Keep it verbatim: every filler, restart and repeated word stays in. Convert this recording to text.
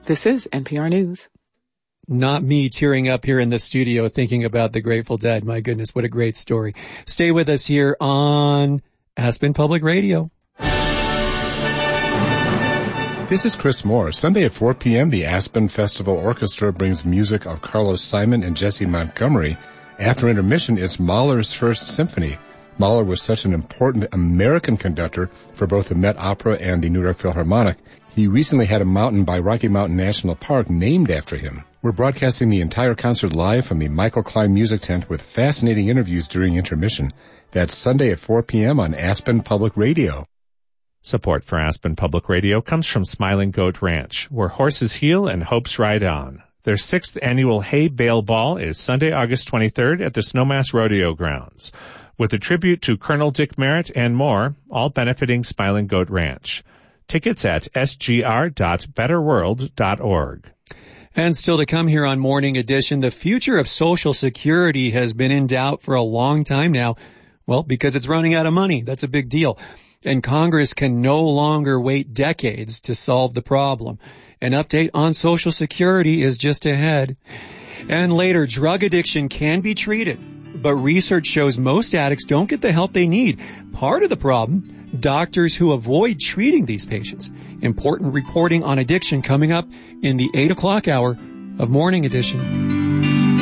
This is N P R News. Not me tearing up here in the studio thinking about the Grateful Dead. My goodness, what a great story. Stay with us here on Aspen Public Radio. This is Chris Moore. Sunday at four p.m., the Aspen Festival Orchestra brings music of Carlos Simon and Jesse Montgomery. After intermission, it's Mahler's First Symphony. Mahler was such an important American conductor for both the Met Opera and the New York Philharmonic. He recently had a mountain by Rocky Mountain National Park named after him. We're broadcasting the entire concert live from the Michael Klein Music Tent with fascinating interviews during intermission. That's Sunday at four p.m. on Aspen Public Radio. Support for Aspen Public Radio comes from Smiling Goat Ranch, where horses heal and hopes ride on. Their sixth annual Hay Bale Ball is Sunday, August twenty-third at the Snowmass Rodeo Grounds, with a tribute to Colonel Dick Merritt and more, all benefiting Smiling Goat Ranch. Tickets at s g r dot better world dot org. And still to come here on Morning Edition, the future of Social Security has been in doubt for a long time now. Well, because it's running out of money. That's a big deal. And Congress can no longer wait decades to solve the problem. An update on Social Security is just ahead. And later, drug addiction can be treated, but research shows most addicts don't get the help they need. Part of the problem, doctors who avoid treating these patients. Important reporting on addiction coming up in the eight o'clock hour of Morning Edition.